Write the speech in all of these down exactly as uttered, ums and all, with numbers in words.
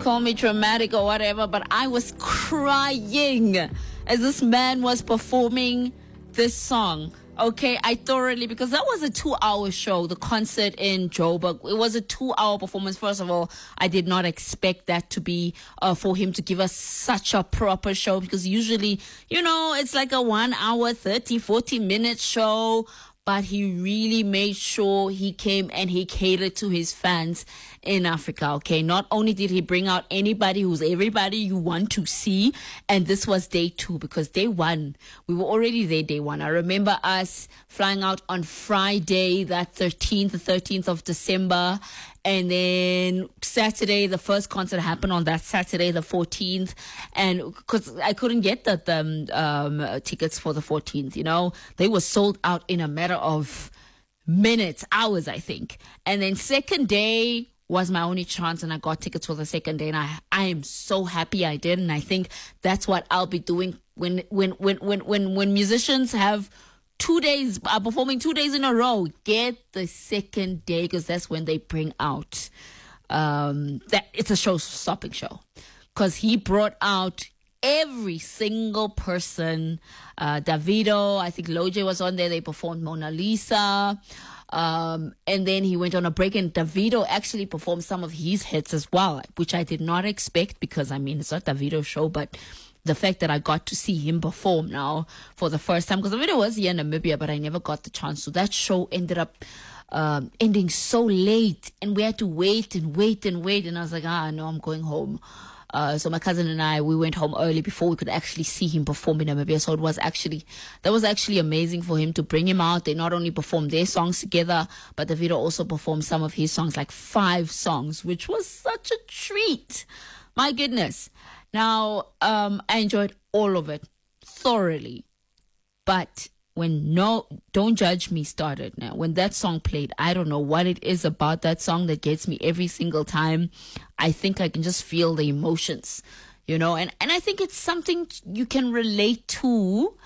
call me dramatic or whatever, but I was crying as this man was performing this song. Okay, I thoroughly, because that was a two-hour show, the concert in Joburg. It was a two-hour performance. First of all, I did not expect that to be, uh, for him to give us such a proper show, because usually, you know, it's like a one-hour, thirty, forty-minute show. But he really made sure he came and he catered to his fans in Africa, okay? Not only did he bring out anybody who's everybody you want to see, and this was day two, because day one, we were already there day one. I remember us flying out on Friday, that thirteenth, the thirteenth of December, and then Saturday, the first concert happened on that Saturday, the fourteenth. And because I couldn't get the, the um, tickets for the fourteenth, you know, they were sold out in a matter of minutes, hours, I think. And then second day was my only chance, and I got tickets for the second day. And I, I am so happy I did. And I think that's what I'll be doing when, when, when, when, when, when musicians have two days, are performing two days in a row. Get the second day, because that's when they bring out, um, that it's a show-stopping show. Because he brought out every single person. Uh, Davido, I think Loj was on there. They performed Mona Lisa. Um, and then he went on a break, and Davido actually performed some of his hits as well, which I did not expect, because, I mean, it's not Davido's show, but the fact that I got to see him perform now for the first time, because the video was here in Namibia, but I never got the chance to. That show ended up um, ending so late, and we had to wait and wait and wait, and I was like, ah, no, I'm going home. Uh, so my cousin and I, we went home early before we could actually see him perform in Namibia. So it was actually, that was actually amazing for him to bring him out. They not only performed their songs together, but Davido also performed some of his songs, like five songs, which was such a treat. My goodness. Now, um, I enjoyed all of it thoroughly. But when No Don't Judge Me started, now, when that song played, I don't know what it is about that song that gets me every single time. I think I can just feel the emotions, you know, and, and I think it's something you can relate to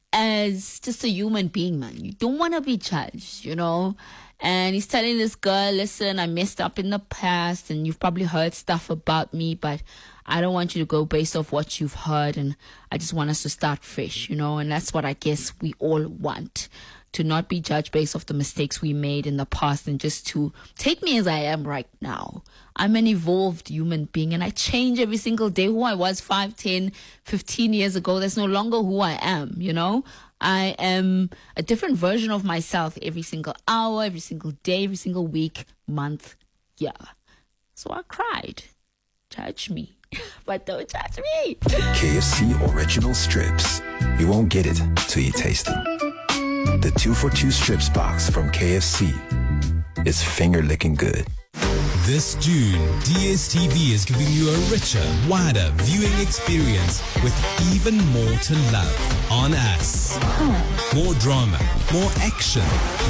as just a human being, man. You don't want to be judged, you know. And he's telling this girl, listen, I messed up in the past, and you've probably heard stuff about me, but I don't want you to go based off what you've heard, and I just want us to start fresh, you know. And that's what I guess we all want, to not be judged based off the mistakes we made in the past, and just to take me as I am right now. I'm an evolved human being, and I change every single day. Who I was five, ten, fifteen years ago, that's no longer who I am, you know. I am a different version of myself every single hour, every single day, every single week, month, year. So I cried. Judge me, but don't judge me. K F C original strips. You won't get it till you taste them. The two for two strips box from K F C is finger licking good. This June, D S T V is giving you a richer, wider viewing experience with even more to love on us. More drama, more action,